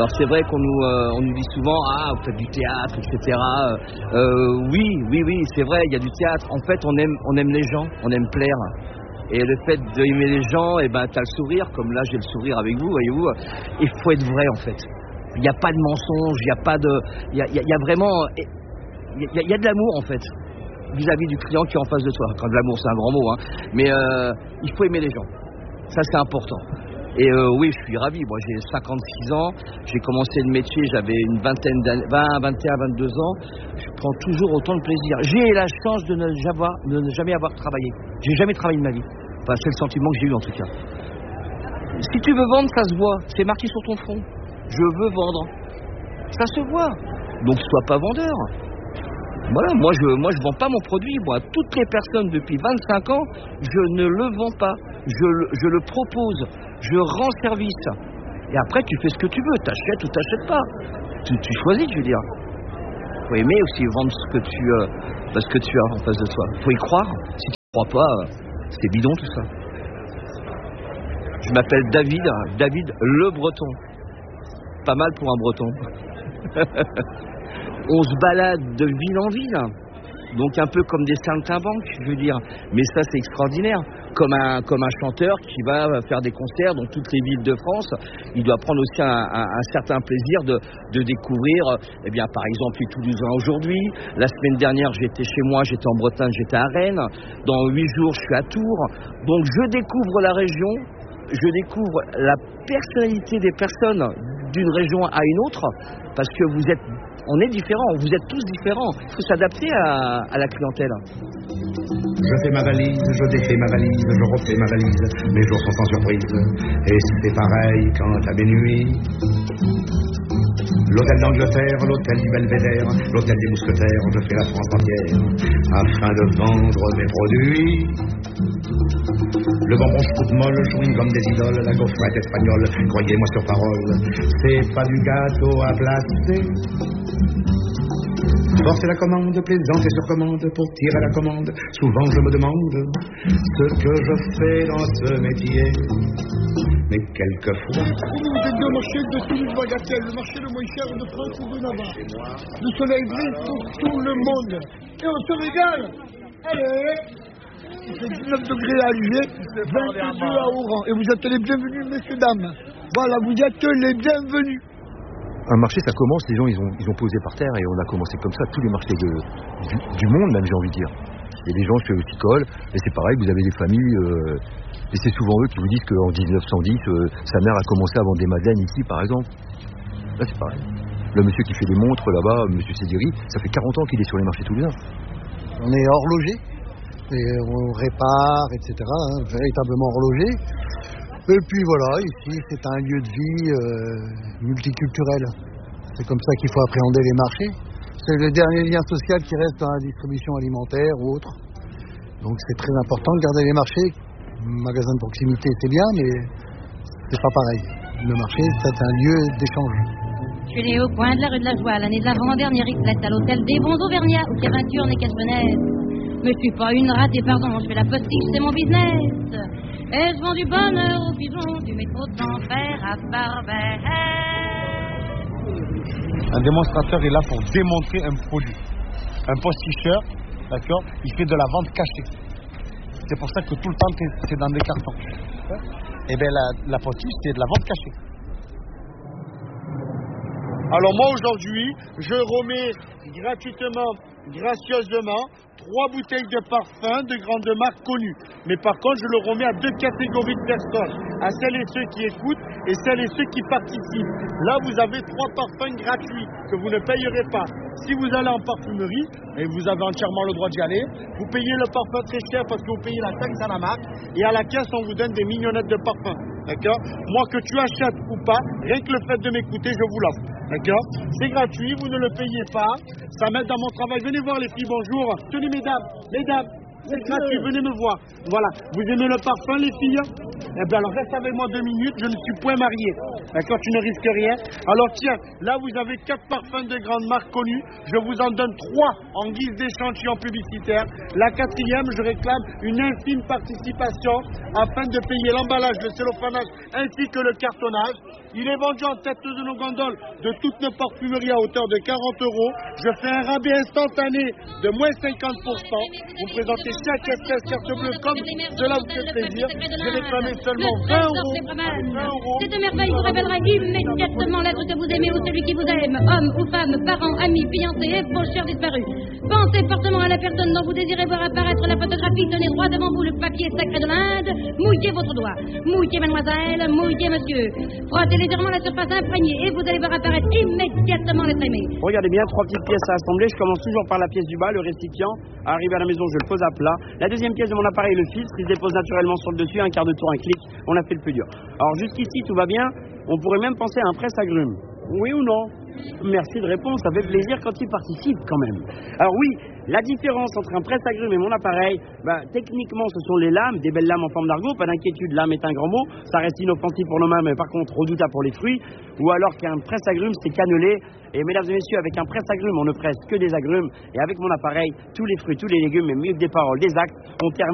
Alors c'est vrai qu'on nous dit souvent vous faites du théâtre, etc. Oui, c'est vrai, il y a du théâtre. En fait, on aime les gens, on aime plaire. Et le fait d'aimer les gens, t'as le sourire, comme là j'ai le sourire avec vous, voyez-vous. Il faut être vrai en fait. Il n'y a pas de mensonge, il n'y a pas de, il y a vraiment, il y a de l'amour en fait vis-à-vis du client qui est en face de toi. Quand de l'amour c'est un grand mot, mais il faut aimer les gens. Ça c'est important. Et oui, je suis ravi. Moi, j'ai 56 ans. J'ai commencé le métier, j'avais une vingtaine d'années, 21, 22 ans. Je prends toujours autant de plaisir. J'ai la chance de ne jamais avoir travaillé. J'ai jamais travaillé de ma vie. Enfin, c'est le sentiment que j'ai eu en tout cas. Si tu veux vendre, ça se voit. C'est marqué sur ton front. Je veux vendre. Ça se voit. Donc, sois pas vendeur. Voilà, moi je vends pas mon produit. Moi, toutes les personnes depuis 25 ans, je ne le vends pas. Je le propose. Je rends service. Et après, tu fais ce que tu veux. T'achètes ou t'achètes pas. Tu choisis, je veux dire. Faut aimer aussi vendre ce que tu as en face de toi. Faut y croire. Si tu ne crois pas, c'est bidon tout ça. Je m'appelle David Le Breton. Pas mal pour un Breton. On se balade de ville en ville. Donc un peu comme des saltimbanques, je veux dire. Mais ça, c'est extraordinaire. Comme un chanteur qui va faire des concerts dans toutes les villes de France. Il doit prendre aussi un certain plaisir de découvrir, par exemple, les Toulousains aujourd'hui. La semaine dernière, j'étais chez moi, j'étais en Bretagne, j'étais à Rennes. Dans 8 jours, je suis à Tours. Donc je découvre la région. Je découvre la personnalité des personnes d'une région à une autre. Parce que on est différents, vous êtes tous différents. Il faut s'adapter à la clientèle. Je fais ma valise, je défais ma valise, je refais ma valise. Mes jours sont sans surprise. Et c'est pareil quand à minuit. L'hôtel d'Angleterre, l'hôtel du Belvédère, l'hôtel des Mousquetaires, je fais la France entière afin de vendre mes produits. Le bonbon scout molle jouit comme des idoles, la gaufrette espagnole, croyez-moi sur parole, c'est pas du gâteau à placer. Forcer la commande, plaisanter sur commande, pour tirer la commande, souvent je me demande ce que je fais dans ce métier. Mais quelquefois... Vous êtes le marché de Toulouse-Bagatelle, le marché le moins cher de France ou de Navarre. Le soleil brille pour tout le monde. Et on se régale. Allez, il fait 19 degrés à Alger, 22 à Oran. Et vous êtes les bienvenus, messieurs, dames. Voilà, vous êtes les bienvenus. Un marché, ça commence, les gens, ils ont posé par terre et on a commencé comme ça, tous les marchés du monde, même, j'ai envie de dire. Il y a des gens qui s'y collent, et c'est pareil, vous avez des familles, et c'est souvent eux qui vous disent qu'en 1910, sa mère a commencé à vendre des madeleines ici, par exemple. Là, c'est pareil. Le monsieur qui fait des montres, là-bas, monsieur Sédiri, ça fait 40 ans qu'il est sur les marchés toulousains. On est horloger, et on répare, etc., véritablement horloger. Et puis voilà, ici c'est un lieu de vie multiculturel. C'est comme ça qu'il faut appréhender les marchés. C'est le dernier lien social qui reste dans la distribution alimentaire ou autre. Donc c'est très important de garder les marchés. Magasin de proximité c'est bien, mais c'est pas pareil. Le marché c'est un lieu d'échange. Je suis né au coin de la rue de la Joie, l'année de l'avant-dernière Xlette, à l'hôtel des bons Auvergnats, où Kérinturne et Caspenès. Mais je suis pas une ratée, pardon, je fais la postiche, c'est mon business. Et je vends du bonheur aux pigeons du métro d'enfer à Barbès. Un démonstrateur est là pour démontrer un produit. Un posticheur, d'accord, il fait de la vente cachée. C'est pour ça que tout le temps c'est dans des cartons. Et bien la postiche c'est de la vente cachée. Alors moi aujourd'hui, je remets gratuitement, gracieusement, 3 bouteilles de parfum de grandes marques connues. Mais par contre, je le remets à 2 catégories de personnes. À celles et ceux qui écoutent et celles et ceux qui participent. Là, vous avez 3 parfums gratuits que vous ne payerez pas. Si vous allez en parfumerie, et vous avez entièrement le droit d'y aller, vous payez le parfum très cher parce que vous payez la taxe à la marque. Et à la caisse, on vous donne des mignonnettes de parfum. D'accord ? Moi, que tu achètes ou pas, rien que le fait de m'écouter, je vous l'offre. D'accord ? C'est gratuit, vous ne le payez pas. Ça m'aide dans mon travail. Venez voir les filles, bonjour. Tenez mesdames, c'est gratuit, venez me voir. Voilà, vous aimez le parfum les filles ? Eh bien alors reste avec moi 2 minutes, je ne suis point marié. D'accord, tu ne risques rien. Alors tiens, là vous avez 4 parfums de grandes marques connues. Je vous en donne 3 en guise d'échantillon publicitaire. La 4e, je réclame une infime participation afin de payer l'emballage, le cellophanage ainsi que le cartonnage. Il est vendu en tête de nos gondoles de toutes nos parfumeries à hauteur de 40 €. Je fais un rabais instantané de moins 50%. Vous présentez chaque espèce carte bleue comme cela vous fait plaisir. J'ai réclamé seulement 20 €. Cette merveille vous révélera immédiatement l'être que vous aimez ou celui qui vous aime, homme ou femme, parents, amis, fiancés et vos chers disparus. Pensez fortement à la personne dont vous désirez voir apparaître la photographie. Tenez droit devant vous le papier sacré de l'Inde. Mouillez votre doigt. Mouillez mademoiselle, mouillez monsieur. Frottez légèrement la surface imprégnée et vous allez voir apparaître immédiatement l'être aimé. Regardez bien, 3 petites pièces à assembler. Je commence toujours par la pièce du bas, le récipient. Arrivé à la maison, je le pose à plat. La deuxième pièce de mon appareil, le filtre, il se dépose naturellement sur le dessus. Un quart de tour, un clic. On a fait le plus dur. Alors jusqu'ici, tout va bien. On pourrait même penser à un presse-agrumes. Oui ou non? Merci de répondre, ça fait plaisir quand il participe quand même. Alors oui, la différence entre un presse-agrumes et mon appareil, techniquement ce sont les lames, des belles lames en forme d'argot, pas d'inquiétude, lame est un grand mot, ça reste inoffensif pour nos mains, mais par contre redoutable pour les fruits, ou alors qu'un presse-agrumes c'est cannelé, et mesdames et messieurs, avec un presse-agrumes on ne presse que des agrumes, et avec mon appareil, tous les fruits, tous les légumes, mais mieux que des paroles, des actes, on termine.